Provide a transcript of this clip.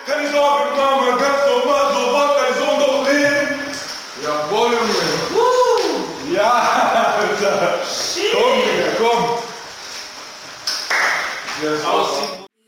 Keine Sorge, Mama, ganz normal, so macht dein Sohn doch leben. Jawohl, Junge. Ja, Alter. Komm, Junge, komm. Yes,